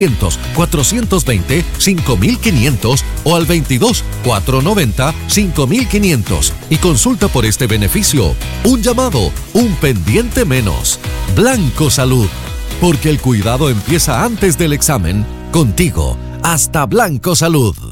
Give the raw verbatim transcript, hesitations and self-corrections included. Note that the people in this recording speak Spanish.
cuatrocientos veinte, cinco mil quinientos o al veintidós, cuatrocientos noventa, cinco mil quinientos y consulta por este beneficio. Un llamado, un pendiente menos. Blanco Salud, porque el cuidado empieza antes del examen. Contigo, hasta Blanco Salud.